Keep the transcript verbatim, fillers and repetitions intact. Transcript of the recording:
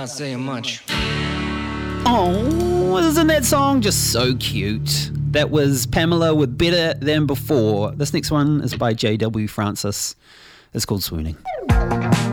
not saying much. Oh, isn't that song just so cute? That was Pamela with Better Than Before. This next one is by J W Francis. It's called Swooning.